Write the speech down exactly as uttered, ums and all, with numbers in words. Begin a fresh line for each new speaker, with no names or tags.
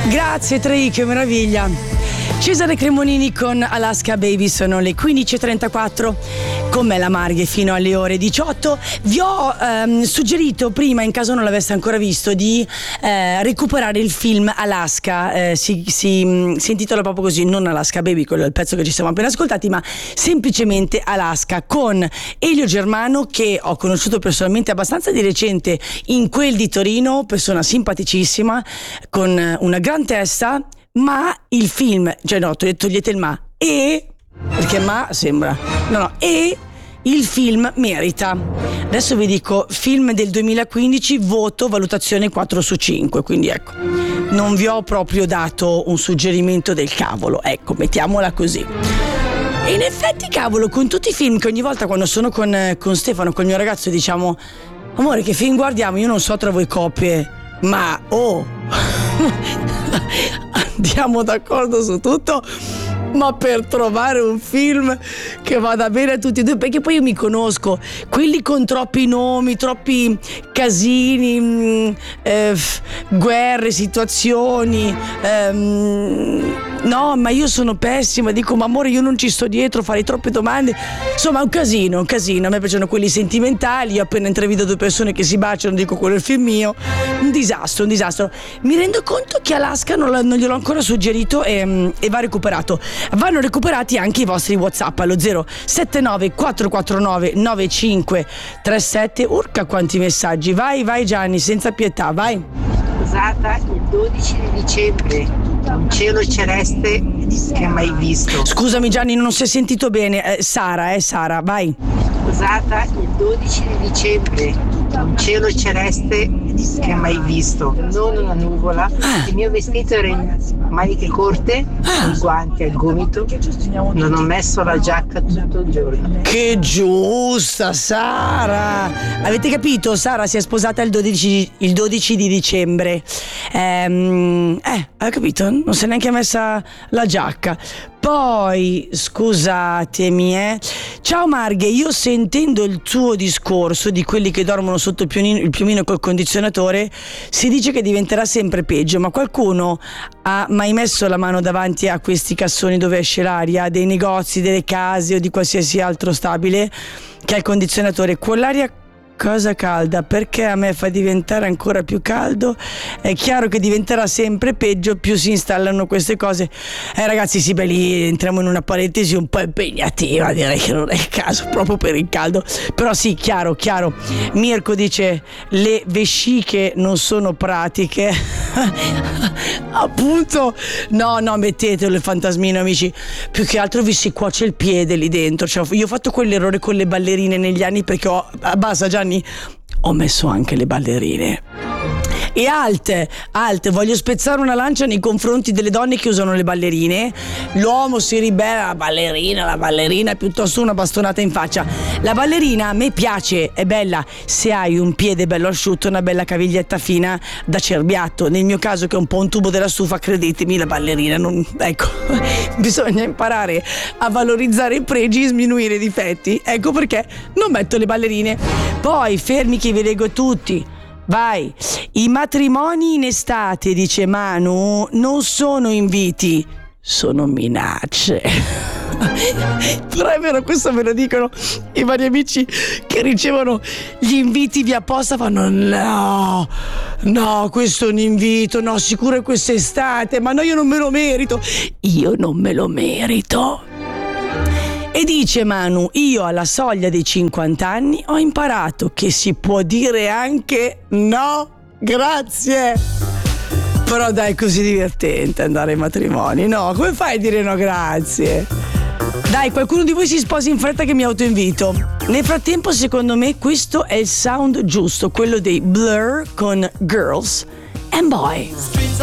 Grazie Trey, che meraviglia. Cesare Cremonini con Alaska Baby, sono le quindici e trentaquattro, con me la Marghe fino alle ore diciotto. Vi ho ehm, suggerito prima, in caso non l'aveste ancora visto, di eh, recuperare il film Alaska. Eh, si, si, si intitola proprio così, non Alaska Baby, quello è il pezzo che ci siamo appena ascoltati, ma semplicemente Alaska, con Elio Germano, che ho conosciuto personalmente abbastanza di recente in quel di Torino, persona simpaticissima, con una gran testa. Ma il film, cioè no, togliete il ma, e, perché ma sembra, no no, e il film merita. Adesso vi dico, film del duemilaquindici, voto, valutazione quattro su cinque, quindi ecco, non vi ho proprio dato un suggerimento del cavolo, ecco, mettiamola così. E in effetti, cavolo, con tutti i film che ogni volta quando sono con, con Stefano, col mio ragazzo, diciamo: amore, che film guardiamo? Io non so tra voi coppie, ma oh andiamo d'accordo su tutto, ma per trovare un film che vada bene a tutti e due, perché poi io mi conosco, quelli con troppi nomi, troppi casini, mh, eh, guerre, situazioni, ehm, no, ma io sono pessima, dico: ma amore, io non ci sto dietro, farei troppe domande, insomma è un casino, un casino. A me piacciono quelli sentimentali, io appena intravvedo due persone che si baciano dico: quello è il film mio. Un disastro, un disastro. Mi rendo conto che Alaska non, non gliel'ho ancora suggerito e, e va recuperato. Vanno recuperati anche i vostri WhatsApp allo zero sette nove quattro quattro nove nove cinque tre sette. Urca quanti messaggi. Vai, vai Gianni, senza pietà, vai.
Sposata il dodici di dicembre, un cielo celeste che mai visto.
Scusami Gianni, non si è sentito bene. Eh, Sara, eh Sara, vai.
Sposata il dodici di dicembre, un cielo celeste che mai visto, non una nuvola.
Ah.
Il mio vestito era in maniche corte,
Ah.
con guanti al gomito, non ho messo la giacca tutto il giorno.
Che giusta Sara! Avete capito? Sara si è sposata il dodici, il dodici di dicembre. Ehm, eh, hai capito? Non si è neanche messa la giacca. Poi, scusatemi, eh. Ciao Marghe, io sentendo il tuo discorso di quelli che dormono sotto il piumino, il piumino col condizionatore, si dice che diventerà sempre peggio, ma qualcuno ha mai messo la mano davanti a questi cassoni dove esce l'aria, dei negozi, delle case o di qualsiasi altro stabile che ha il condizionatore con l'aria cosa calda? Perché a me fa diventare ancora più caldo? È chiaro che diventerà sempre peggio più si installano queste cose. Eh ragazzi, sì, beh, lì entriamo in una parentesi un po' impegnativa, direi che non è il caso proprio per il caldo, però sì, chiaro, chiaro. Mirko dice: le vesciche non sono pratiche. Appunto, no, no, mettetelo il fantasmino, amici, più che altro vi si cuoce il piede lì dentro. Cioè, io ho fatto quell'errore con le ballerine negli anni perché ho, basta Gianni, ho messo anche le ballerine. E alte, alte, voglio spezzare una lancia nei confronti delle donne che usano le ballerine. L'uomo si ribella, la ballerina, la ballerina è piuttosto una bastonata in faccia. La ballerina a me piace, è bella se hai un piede bello asciutto, una bella caviglietta fina da cerbiatto. Nel mio caso, che è un po' un tubo della stufa, credetemi, la ballerina non... ecco, bisogna imparare a valorizzare i pregi e sminuire i difetti. Ecco perché non metto le ballerine. Poi fermi che vi leggo tutti. Vai, i matrimoni in estate, dice Manu, non sono inviti, sono minacce. Però è vero, questo me lo dicono i vari amici che ricevono gli inviti via posta, fanno: no, no, questo è un invito, no, sicuro è quest'estate, ma no, io non me lo merito, io non me lo merito. E dice Manu: io alla soglia dei cinquanta anni ho imparato che si può dire anche no, grazie. Però dai, è così divertente andare ai matrimoni, no? Come fai a dire no, grazie? Dai, qualcuno di voi si sposi in fretta che mi autoinvito. Nel frattempo, secondo me, questo è il sound giusto, quello dei Blur con Girls and Boy.